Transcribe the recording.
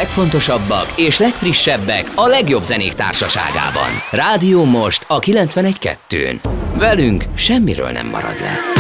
legfontosabbak és legfrissebbek a legjobb zenék társaságában. Rádió Most a 91.2-n. Velünk semmiről nem marad le.